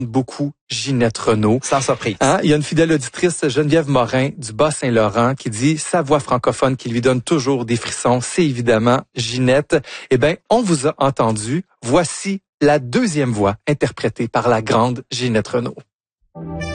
beaucoup Ginette Renault. Sans surprise. Il y a une fidèle auditrice, Geneviève Morin, du Bas-Saint-Laurent, qui dit sa voix francophone qui lui donne toujours des frissons, c'est évidemment Ginette. Eh bien, on vous a entendu. Voici la deuxième voix interprétée par la grande Ginette Renault.